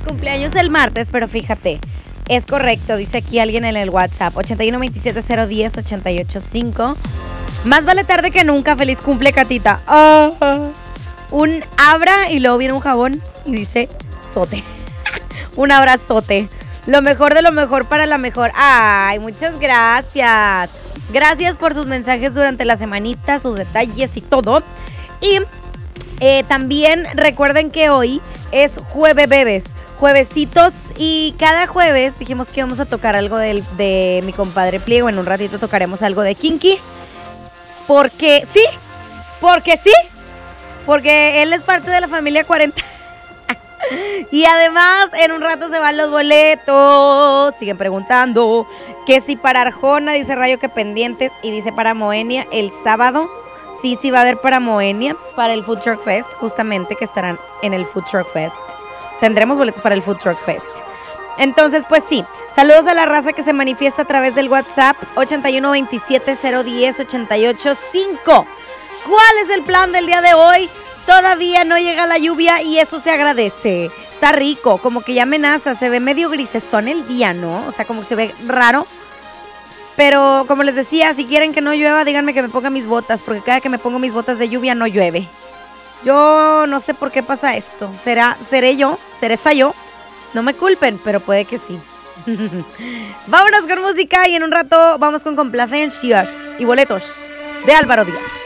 cumpleaños el martes, pero fíjate, es correcto, dice aquí alguien en el WhatsApp, 8127010885. Más vale tarde que nunca, feliz cumple, Catita. Un abra y luego viene un jabón y dice sote. Un abrazote. Lo mejor de lo mejor para la mejor. Ay, muchas gracias. Gracias por sus mensajes durante la semanita, sus detalles y todo. Y también recuerden que hoy es Jueves Bebes, juevesitos, y cada jueves dijimos que íbamos a tocar algo de mi compadre Pliego. En un ratito tocaremos algo de Kinky. Porque sí, porque él es parte de la familia 40. Y además en un rato se van los boletos. Siguen preguntando que si para Arjona, dice Rayo que pendientes, y dice para Moenia el sábado. Sí va a haber para Moenia, para el Food Truck Fest, justamente, que estarán en el Food Truck Fest. Tendremos boletos para el Food Truck Fest. Entonces, pues sí, saludos a la raza que se manifiesta a través del WhatsApp 8127010885. ¿Cuál es el plan del día de hoy? Todavía no llega la lluvia y eso se agradece. Está rico, como que ya amenaza, se ve medio grisesón el día, ¿no? O sea, como que se ve raro. Pero como les decía, si quieren que no llueva, díganme que me ponga mis botas, porque cada que me pongo mis botas de lluvia no llueve. Yo no sé por qué pasa esto. ¿Seré yo? ¿Seré esa yo? No me culpen, pero puede que sí. Vámonos con música y en un rato vamos con complacencias y boletos de Álvaro Díaz.